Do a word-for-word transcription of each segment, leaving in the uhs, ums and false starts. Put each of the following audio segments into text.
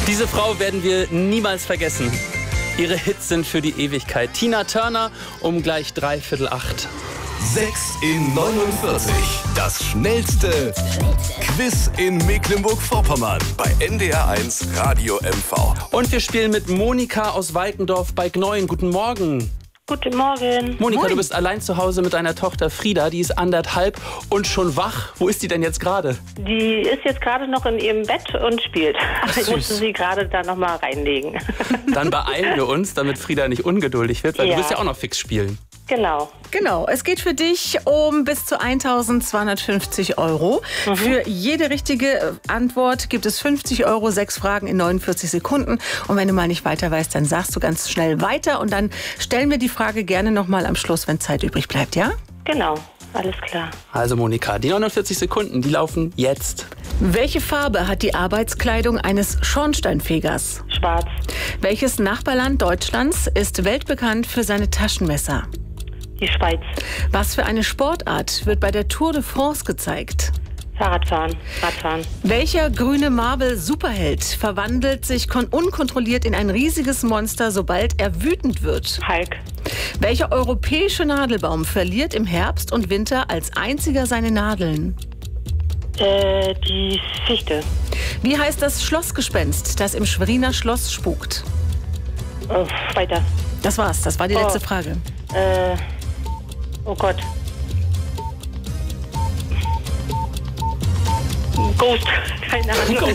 Diese Frau werden wir niemals vergessen. Ihre Hits sind für die Ewigkeit. Tina Turner um gleich dreiviertel acht. sechs in neunundvierzig. Das schnellste Quiz in Mecklenburg-Vorpommern bei N D R eins Radio M V. Und wir spielen mit Monika aus Walkendorf bei Gneuen. Guten Morgen. Guten Morgen. Monika, Moin. Du bist allein zu Hause mit deiner Tochter Frieda. Die ist anderthalb und schon wach. Wo ist die denn jetzt gerade? Die ist jetzt gerade noch in ihrem Bett und spielt. Ach, ich süß. musste sie gerade da noch mal reinlegen. Dann beeilen wir uns, damit Frieda nicht ungeduldig wird, weil Ja. du wirst ja auch noch fix spielen. Genau. Genau, es geht für dich um bis zu eintausendzweihundertfünfzig Euro. Mhm. Für jede richtige Antwort gibt es fünfzig Euro, sechs Fragen in neunundvierzig Sekunden. Und wenn du mal nicht weiter weißt, dann sagst du ganz schnell weiter. Und dann stellen wir die Frage gerne noch mal am Schluss, wenn Zeit übrig bleibt, ja? Genau. Alles klar. Also Monika, die neunundvierzig Sekunden, die laufen jetzt. Welche Farbe hat die Arbeitskleidung eines Schornsteinfegers? Schwarz. Welches Nachbarland Deutschlands ist weltbekannt für seine Taschenmesser? Die Schweiz. Was für eine Sportart wird bei der Tour de France gezeigt? Fahrradfahren. Radfahren. Welcher grüne Marvel-Superheld verwandelt sich kon- unkontrolliert in ein riesiges Monster, sobald er wütend wird? Hulk. Welcher europäische Nadelbaum verliert im Herbst und Winter als einziger seine Nadeln? Äh, die Fichte. Wie heißt das Schlossgespenst, das im Schweriner Schloss spukt? Oh, weiter. Das war's, das war die Oh. letzte Frage. Äh, oh Gott. Ghost. Keine Ahnung.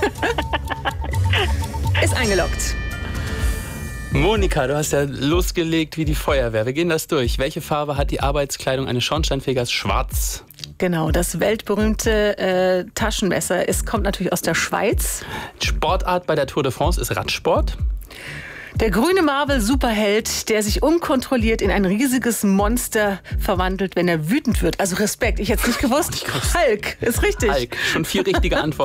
Ist eingeloggt. Monika, du hast ja losgelegt wie die Feuerwehr. Wir gehen das durch. Welche Farbe hat die Arbeitskleidung eines Schornsteinfegers? Schwarz. Genau, das weltberühmte äh, Taschenmesser ist, kommt natürlich aus der Schweiz. Sportart bei der Tour de France ist Radsport. Der grüne Marvel-Superheld, der sich unkontrolliert in ein riesiges Monster verwandelt, wenn er wütend wird. Also Respekt, ich hätte es nicht gewusst. Hulk, ist richtig. Hulk, schon vier richtige Antworten.